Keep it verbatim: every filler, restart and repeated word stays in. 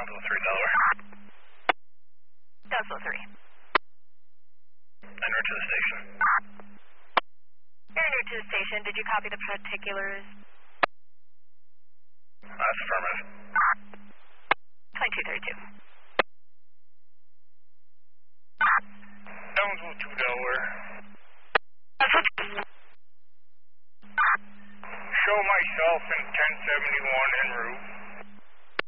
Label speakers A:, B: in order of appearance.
A: Delta three, Delaware.
B: Delta three.
A: En route to the station.
B: You're en route to the station. Did you copy the particulars?
A: That's affirmative.